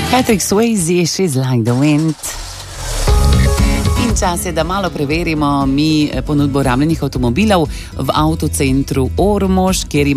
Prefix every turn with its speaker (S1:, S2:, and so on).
S1: Patrick Swayze, She's Like the Wind. In čas je, da malo preverimo mi ponudbo rabljenih avtomobilov v avtocentru Ormož, kjer